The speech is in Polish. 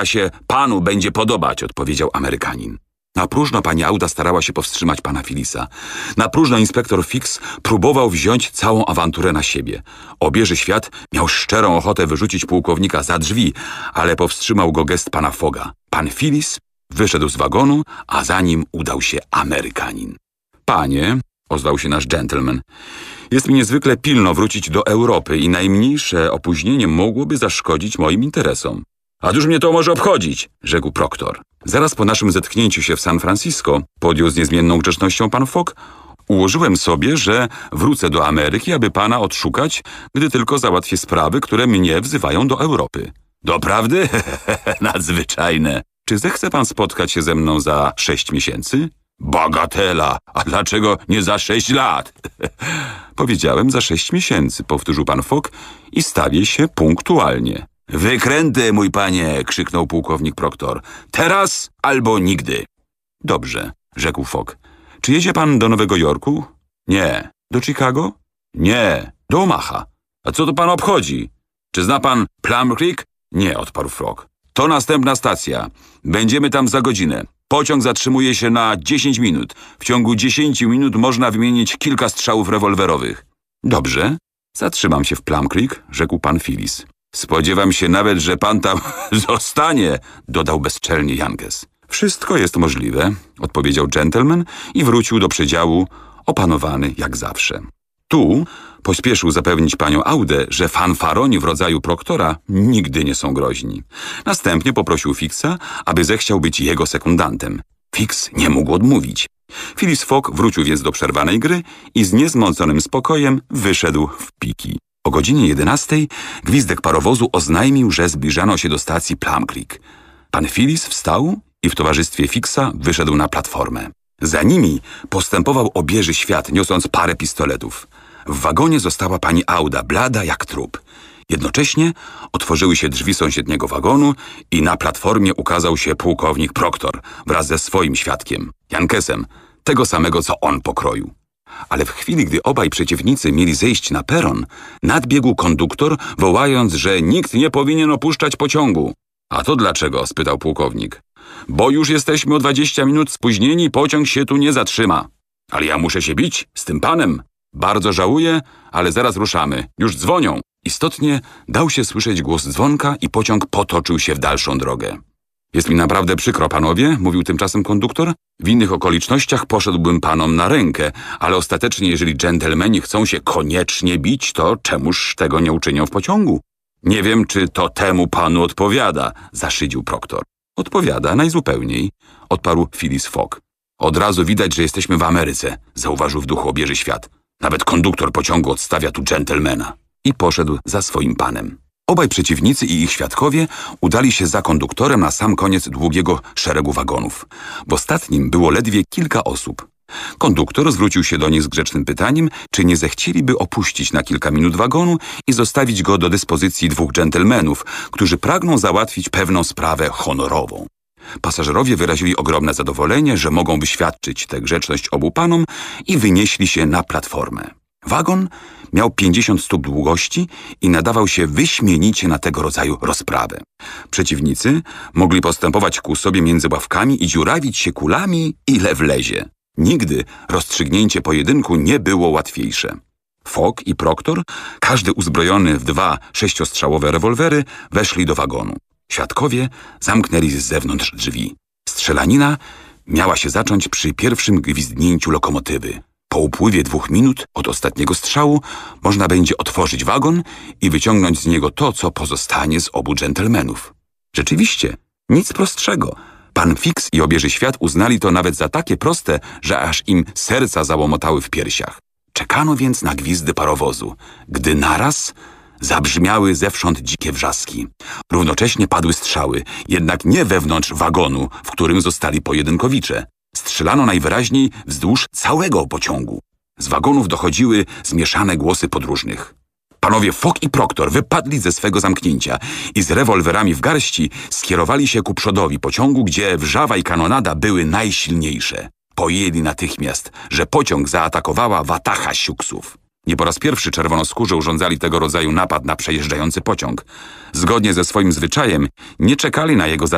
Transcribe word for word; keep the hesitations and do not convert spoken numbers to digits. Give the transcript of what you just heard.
się panu będzie podobać, odpowiedział Amerykanin. Na próżno pani Auda starała się powstrzymać pana Phillisa. Na próżno inspektor Fix próbował wziąć całą awanturę na siebie. Obieży świat miał szczerą ochotę wyrzucić pułkownika za drzwi, ale powstrzymał go gest pana Fogga. Pan Phillis wyszedł z wagonu, a za nim udał się Amerykanin. Panie, ozwał się nasz gentleman, jest mi niezwykle pilno wrócić do Europy i najmniejsze opóźnienie mogłoby zaszkodzić moim interesom. A cóż mnie to może obchodzić, rzekł proktor. Zaraz po naszym zetknięciu się w San Francisco, podjął z niezmienną grzecznością pan Fogg, ułożyłem sobie, że wrócę do Ameryki, aby pana odszukać, gdy tylko załatwię sprawy, które mnie wzywają do Europy. Doprawdy? Nadzwyczajne. Czy zechce pan spotkać się ze mną za sześć miesięcy? Bagatela! A dlaczego nie za sześć lat? Powiedziałem za sześć miesięcy, powtórzył pan Fogg i stawię się punktualnie. Wykręty, mój panie, krzyknął pułkownik proktor. Teraz albo nigdy. Dobrze, rzekł Fogg. Czy jedzie pan do Nowego Jorku? Nie. Do Chicago? Nie. Do Omaha. A co to pan obchodzi? Czy zna pan Plum Creek? Nie, odparł Fogg. To następna stacja. Będziemy tam za godzinę. Pociąg zatrzymuje się na dziesięć minut. W ciągu dziesięciu minut można wymienić kilka strzałów rewolwerowych. Dobrze. Zatrzymam się w Plum Creek, rzekł pan Phillis. Spodziewam się nawet, że pan tam zostanie, dodał bezczelnie Jankes. Wszystko jest możliwe, odpowiedział gentleman i wrócił do przedziału, opanowany jak zawsze. Tu pośpieszył zapewnić panią Audę, że fanfaroni w rodzaju proktora nigdy nie są groźni. Następnie poprosił Fixa, aby zechciał być jego sekundantem. Fix nie mógł odmówić. Phileas Fogg wrócił więc do przerwanej gry i z niezmąconym spokojem wyszedł w piki. O godzinie jedenastej gwizdek parowozu oznajmił, że zbliżano się do stacji Plum Creek. Pan Phillis wstał i w towarzystwie Fixa wyszedł na platformę. Za nimi postępował obieży świat, niosąc parę pistoletów. W wagonie została pani Auda, blada jak trup. Jednocześnie otworzyły się drzwi sąsiedniego wagonu i na platformie ukazał się pułkownik proktor wraz ze swoim świadkiem, Jankesem, tego samego co on pokroju. Ale w chwili, gdy obaj przeciwnicy mieli zejść na peron, nadbiegł konduktor, wołając, że nikt nie powinien opuszczać pociągu. A to dlaczego? Spytał pułkownik. Bo już jesteśmy o dwadzieścia minut spóźnieni, pociąg się tu nie zatrzyma. Ale ja muszę się bić z tym panem. Bardzo żałuję, ale zaraz ruszamy. Już dzwonią. Istotnie dał się słyszeć głos dzwonka i pociąg potoczył się w dalszą drogę. Jest mi naprawdę przykro, panowie, mówił tymczasem konduktor. W innych okolicznościach poszedłbym panom na rękę, ale ostatecznie, jeżeli dżentelmeni chcą się koniecznie bić, to czemuż tego nie uczynią w pociągu? Nie wiem, czy to temu panu odpowiada, zaszydził proktor. Odpowiada najzupełniej, odparł Phileas Fogg. Od razu widać, że jesteśmy w Ameryce, zauważył w duchu obieży świat. Nawet konduktor pociągu odstawia tu dżentelmena. I poszedł za swoim panem. Obaj przeciwnicy i ich świadkowie udali się za konduktorem na sam koniec długiego szeregu wagonów. W ostatnim było ledwie kilka osób. Konduktor zwrócił się do nich z grzecznym pytaniem, czy nie zechcieliby opuścić na kilka minut wagonu i zostawić go do dyspozycji dwóch dżentelmenów, którzy pragną załatwić pewną sprawę honorową. Pasażerowie wyrazili ogromne zadowolenie, że mogą wyświadczyć tę grzeczność obu panom i wynieśli się na platformę. Wagon miał pięćdziesiąt stóp długości i nadawał się wyśmienicie na tego rodzaju rozprawę. Przeciwnicy mogli postępować ku sobie między ławkami i dziurawić się kulami, ile wlezie. Nigdy rozstrzygnięcie pojedynku nie było łatwiejsze. Fogg i proktor, każdy uzbrojony w dwa sześciostrzałowe rewolwery, weszli do wagonu. Świadkowie zamknęli z zewnątrz drzwi. Strzelanina miała się zacząć przy pierwszym gwizdnięciu lokomotywy. Po upływie dwóch minut od ostatniego strzału można będzie otworzyć wagon i wyciągnąć z niego to, co pozostanie z obu dżentelmenów. Rzeczywiście, nic prostszego. Pan Fix i obieży świat uznali to nawet za takie proste, że aż im serca załomotały w piersiach. Czekano więc na gwizdy parowozu, gdy naraz zabrzmiały zewsząd dzikie wrzaski. Równocześnie padły strzały, jednak nie wewnątrz wagonu, w którym zostali pojedynkowicze. Strzelano najwyraźniej wzdłuż całego pociągu. Z wagonów dochodziły zmieszane głosy podróżnych. Panowie Fogg i proktor wypadli ze swego zamknięcia i z rewolwerami w garści skierowali się ku przodowi pociągu, gdzie wrzawa i kanonada były najsilniejsze. Pojęli natychmiast, że pociąg zaatakowała watacha siuksów. Nie po raz pierwszy czerwonoskórzy urządzali tego rodzaju napad na przejeżdżający pociąg. Zgodnie ze swoim zwyczajem nie czekali na jego zatrzymanie.